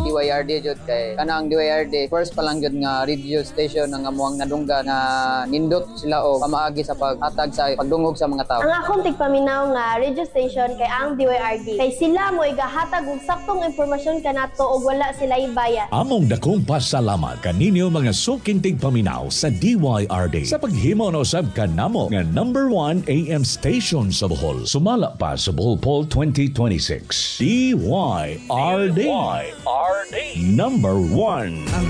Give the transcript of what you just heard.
DYRD jud kay kanang DYRD first pa lang jud nga radio station nga amuang nadungga nga nindot sila og pamaagi sa paghatag sa pagdungog sa mga tao. Ang akong tigpaminaw nga radio station kay ang DYRD kay sila mo igahatag og saktong impormasyon kanato og wala sila ibayad. Among dakong pasalamat kaninyo mga suking tigpaminaw sa DYRD sa paghimo na usab kanamo nga number 1 AM station sa Bohol. Sumala pa sa Bohol Poll 2026. DYRD. Number 1.